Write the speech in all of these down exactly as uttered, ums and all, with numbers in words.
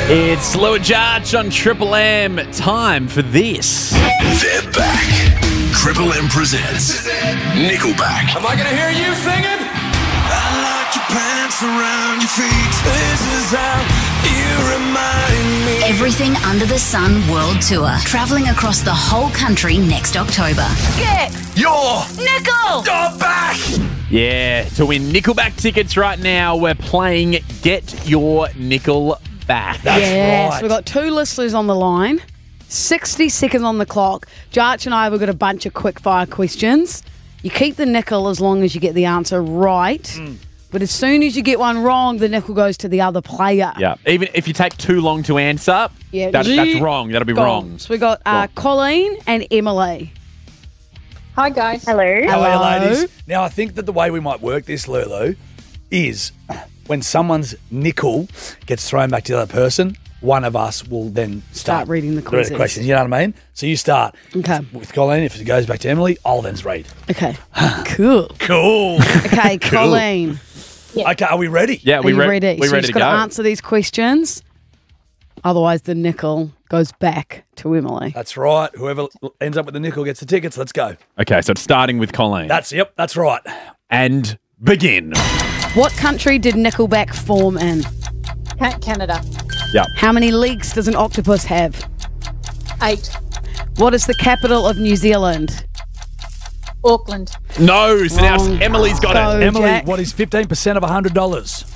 It's Slow Judge on Triple M. Time for this. They're back. Triple M presents Nickelback. Am I gonna hear you singing? I like your pants around your feet. This is how you remind me. Everything Under the Sun World Tour, travelling across the whole country next October. Get your Nickel! dog back. Yeah, to win Nickelback tickets right now, we're playing Get Your Nickel Back. That's yes, right. we've got two listeners on the line. sixty seconds on the clock. Jarch and I have got a bunch of quick fire questions. You keep the nickel as long as you get the answer right. Mm. But as soon as you get one wrong, the nickel goes to the other player. Yeah, even if you take too long to answer, Yeah, that, that's wrong. That'll be Gone. wrong. So we got uh, Colleen and Emily. Hi, guys. Hello. How are you, Hello. ladies? Now, I think that the way we might work this, Lulu, is when someone's nickel gets thrown back to the other person, one of us will then start, Start reading the read quizzes. questions. You know what I mean? So you start Okay. with Colleen. If it goes back to Emily, I'll then read. Okay. Cool. Cool. Okay, Colleen. Okay, are we ready? Yeah, Are we you re- ready? we so ready you've to got go. to answer these questions. Otherwise, the nickel goes back to Emily. That's right. Whoever ends up with the nickel gets the tickets. Let's go. Okay, so it's starting with Colleen. That's, yep, that's right. and begin. What country did Nickelback form in? Ca- Canada. Yeah. How many legs does an octopus have? Eight. What is the capital of New Zealand? Auckland. No, so now Wrong. Emily's got Go. it. Emily, Jack. what is fifteen percent of one hundred dollars?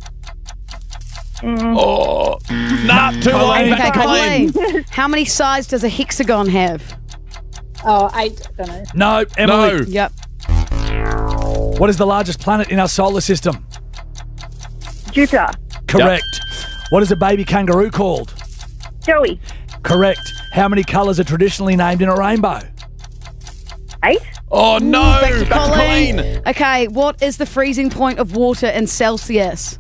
Oh, nah, too long. Colleen. Back to Colleen. Colleen. How many sides does a hexagon have? Oh, eight. I don't know. No, Emily. No. Yep. What is the largest planet in our solar system? Jupiter. Correct. What is a baby kangaroo called? Joey. Correct. How many colours are traditionally named in a rainbow? Eight. Oh, no. Back to Back to Colleen. Colleen. Okay, what is the freezing point of water in Celsius?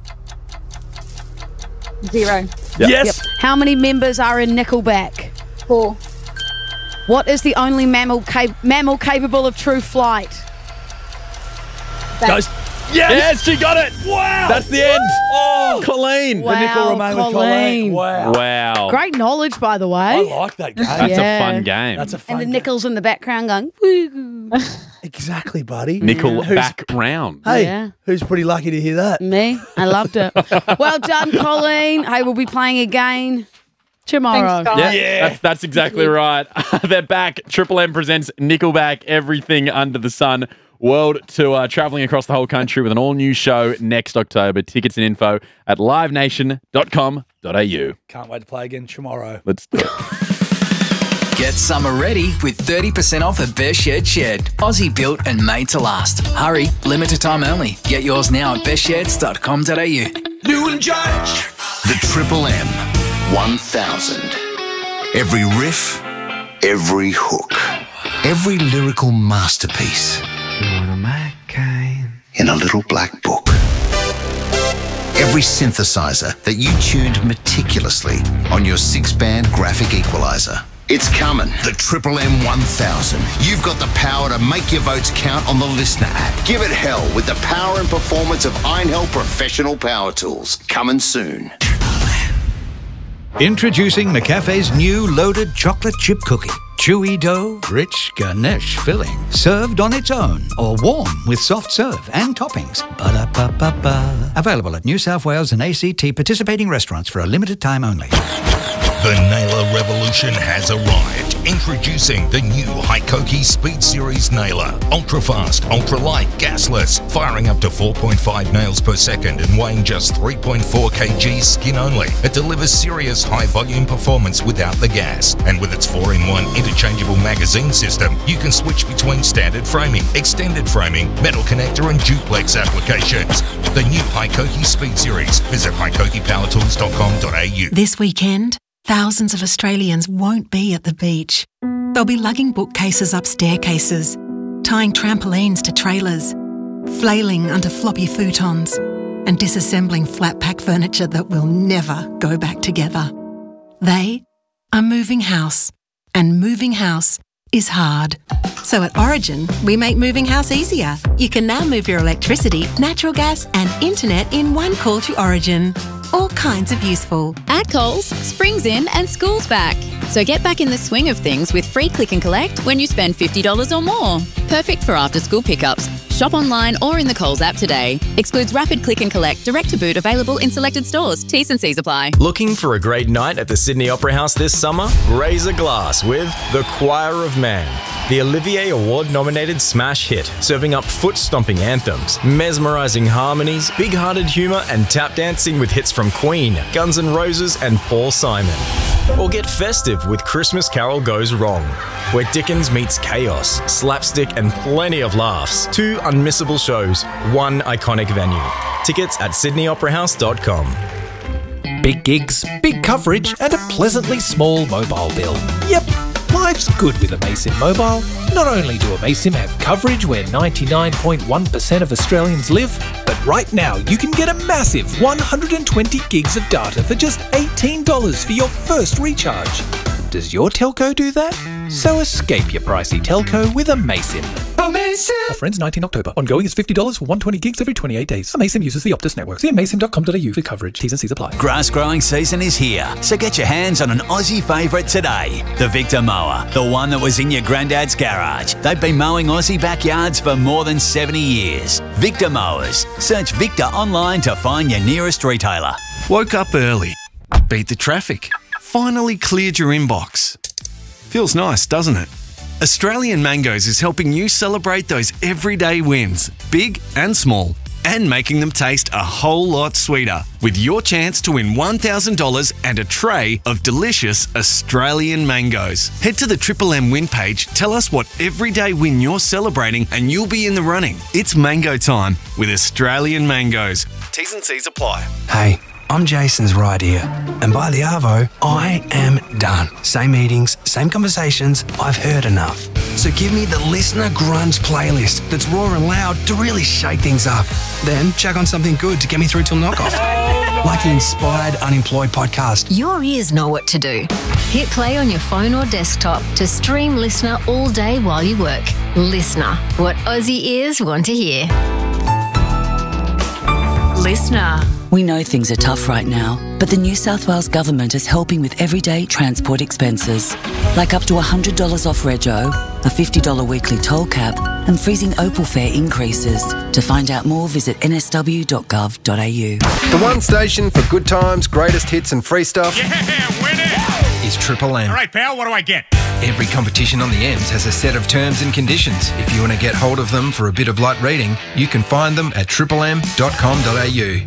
Zero. Yep. Yes. How many members are in Nickelback? Four. What is the only mammal cap- mammal capable of true flight? Back. Goes. Yes. Yes, she got it. Wow. That's the end. Oh. Colleen. Wow. The nickel remain with Colleen. Colleen. Wow. Wow. Great knowledge, by the I way. like that game. That's Yeah. a fun game. That's a fun And the game. nickels in the background going, woo. Exactly, buddy. Nickel Who's- back round. Hey, Yeah. who's pretty lucky to hear that? Me, I loved it. Well done, Colleen. Hey, we'll be playing again tomorrow. Thanks, guys. Yeah, That's, that's exactly right. They're back. Triple M presents Nickelback, Everything Under the Sun World Tour, travelling across the whole country with an all-new show next October. Tickets and info at live nation dot com dot a u. Can't wait to play again tomorrow. Let's do it. Get summer ready with thirty percent off at Best Shed Shed. Aussie built and made to last. Hurry, limited time only. Get yours now at best sheds dot com dot a u. New and Judge. The Triple M one thousand. Every riff, every hook, every lyrical masterpiece in a little black book. Every synthesizer that you tuned meticulously on your six-band graphic equalizer. It's coming. The Triple M one thousand. You've got the power to make your votes count on the Listener app. Give it hell with the power and performance of Einhell Professional Power Tools. Coming soon. Introducing McCafe's new loaded chocolate chip cookie. Chewy dough, rich Ganesh filling. Served on its own or warm with soft serve and toppings. Ba-da-ba-ba-ba. Available at New South Wales and A C T participating restaurants for a limited time only. The Nailer revolution has arrived. Introducing the new Hykoki Speed Series Nailer. Ultra fast, ultra light, gasless, firing up to four point five nails per second and weighing just three point four kilograms skin only. It delivers serious high volume performance without the gas. And with its four in one interchangeable magazine system, you can switch between standard framing, extended framing, metal connector and duplex applications. The new Hykoki Speed Series. Visit hykoki power tools dot com dot a u. This weekend, thousands of Australians won't be at the beach. They'll be lugging bookcases up staircases, tying trampolines to trailers, flailing under floppy futons, and disassembling flat pack furniture that will never go back together. They are moving house, and moving house is hard. So at Origin, we make moving house easier. You can now move your electricity, natural gas, and internet in one call to Origin. all kinds of useful. At Coles, spring's in and school's back. So get back in the swing of things with free click and collect when you spend fifty dollars or more. Perfect for after-school pickups. Shop online or in the Coles app today. Excludes rapid click and collect, direct to boot, available in selected stores. T's and C's apply. Looking for a great night at the Sydney Opera House this summer? Raise a glass with The Choir of Man, the Olivier Award-nominated smash hit, serving up foot-stomping anthems, mesmerising harmonies, big-hearted humour and tap dancing with hits from Queen, Guns N' Roses and Paul Simon. Or get festive with Christmas Carol Goes Wrong, where Dickens meets chaos, slapstick and plenty of laughs. Two unmissable shows, one iconic venue. Tickets at sydney opera house dot com. Big gigs, big coverage and a pleasantly small mobile bill. Yep, life's good with Amaysim Mobile. Not only do Amaysim have coverage where ninety-nine point one percent of Australians live, but right now you can get a massive one hundred twenty gigs of data for just eighteen dollars for your first recharge. Does your telco do that? So escape your pricey telco with Amaysim. Amaysim! Offer ends nineteenth October. Ongoing is fifty dollars for one hundred twenty gigs every twenty-eight days. Amaysim uses the Optus network. See amaysim dot com dot a u for coverage. T's and C's apply. Grass growing season is here, so get your hands on an Aussie favourite today. The Victor Mower, the one that was in your granddad's garage. They've been mowing Aussie backyards for more than seventy years. Victor Mowers. Search Victor online to find your nearest retailer. Woke up early. Beat the traffic. Finally cleared your inbox. Feels nice, doesn't it? Australian Mangoes is helping you celebrate those everyday wins, big and small, and making them taste a whole lot sweeter with your chance to win one thousand dollars and a tray of delicious Australian mangoes. Head to the Triple M win page, tell us what everyday win you're celebrating and you'll be in the running. It's mango time with Australian Mangoes. T's and C's apply. Hey, I'm Jason's right here, and by the Arvo, I am done. Same meetings, same conversations, I've heard enough. So give me the Listener Grunge playlist that's raw and loud to really shake things up. Then check on something good to get me through till knockoff. Like the Inspired Unemployed podcast. Your ears know what to do. Hit play on your phone or desktop to stream Listener all day while you work. Listener, what Aussie ears want to hear. Listener. We know things are tough right now, but the New South Wales Government is helping with everyday transport expenses, like up to one hundred dollars off rego, a fifty dollars weekly toll cap, and freezing Opal fare increases. To find out more, visit n s w dot gov dot a u. The one station for good times, greatest hits and free stuff Yeah, win it! is Triple M. All right, pal, what do I get? Every competition on the M's has a set of terms and conditions. If you want to get hold of them for a bit of light reading, you can find them at triple m dot com dot a u.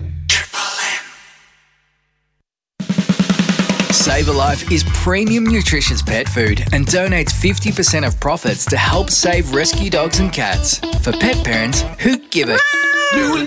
Save a Life is premium nutritious pet food and donates fifty percent of profits to help save rescue dogs and cats. For pet parents who give it.